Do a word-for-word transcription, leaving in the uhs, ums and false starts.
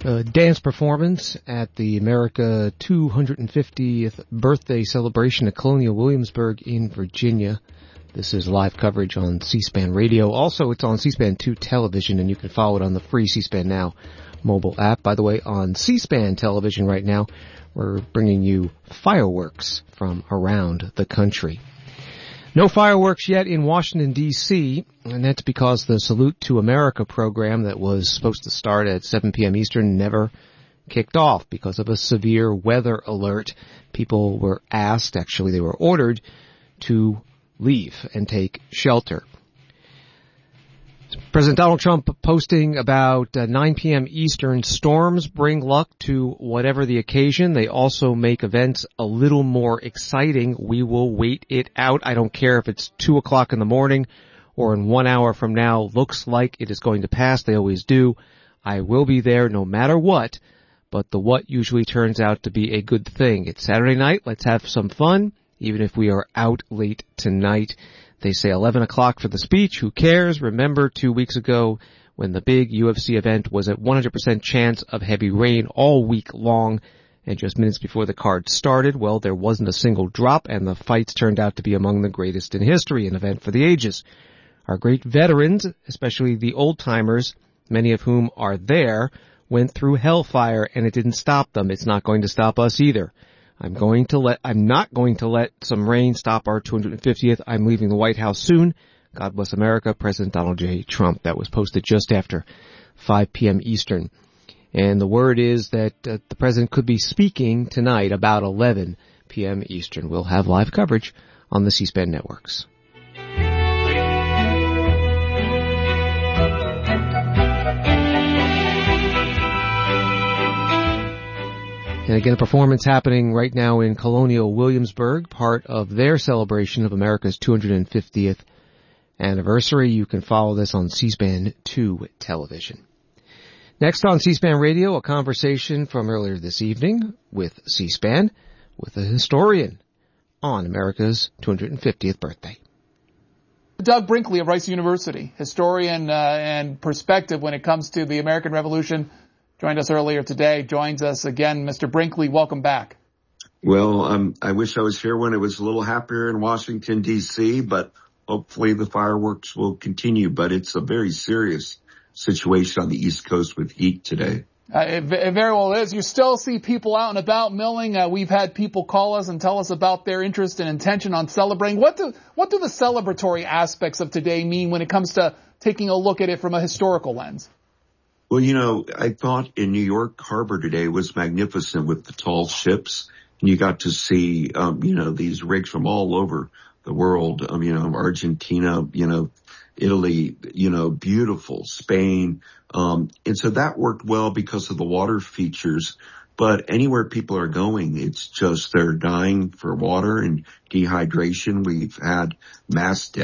A dance performance at the America two hundred fiftieth birthday celebration at Colonial Williamsburg in Virginia. This is live coverage on C-SPAN Radio. Also, it's on C-SPAN two television, and you can follow it on the free C-SPAN Now mobile app. By the way, on C-SPAN television right now, we're bringing you fireworks from around the country. No fireworks yet in Washington, D C, and that's because the Salute to America program that was supposed to start at seven p.m. Eastern never kicked off because of a severe weather alert. People were asked, actually they were ordered, to leave and take shelter. President Donald Trump posting about uh, nine p.m. Eastern, storms bring luck to whatever the occasion. They also make events a little more exciting. We will wait it out. I don't care if it's two o'clock in the morning or in one hour from now. Looks like it is going to pass. They always do. I will be there no matter what, but the what usually turns out to be a good thing. It's Saturday night. Let's have some fun, even if we are out late tonight. They say eleven o'clock for the speech. Who cares? Remember two weeks ago when the big U F C event was at one hundred percent chance of heavy rain all week long, and just minutes before the card started, well, there wasn't a single drop, and the fights turned out to be among the greatest in history, an event for the ages. Our great veterans, especially the old-timers, many of whom are there, went through hellfire, and it didn't stop them. It's not going to stop us either. I'm going to let, I'm not going to let some rain stop our two hundred fiftieth. I'm leaving the White House soon. God bless America. President Donald J. Trump. That was posted just after five p.m. Eastern. And the word is that uh, the president could be speaking tonight about eleven p.m. Eastern. We'll have live coverage on the C-SPAN networks. And again, a performance happening right now in Colonial Williamsburg, part of their celebration of America's two hundred fiftieth anniversary. You can follow this on C-SPAN two television. Next on C-SPAN Radio, a conversation from earlier this evening with C-SPAN with a historian on America's two hundred fiftieth birthday. Doug Brinkley of Rice University, historian uh, and perspective when it comes to the American Revolution, joined us earlier today, joins us again. Mister Brinkley, welcome back. Well, um, I wish I was here when it was a little happier in Washington, D C, but hopefully the fireworks will continue. But it's a very serious situation on the East Coast with heat today. Uh, it, it very well is. You still see people out and about milling. Uh, we've had people call us and tell us about their interest and intention on celebrating. What do, what do the celebratory aspects of today mean when it comes to taking a look at it from a historical lens? Well, you know, I thought in New York Harbor today was magnificent with the tall ships. And you got to see, um, you know, these rigs from all over the world, um, you know, Argentina, you know, Italy, you know, beautiful, Spain. Um, and so that worked well because of the water features. But anywhere people are going, it's just they're dying for water and dehydration. We've had mass deaths.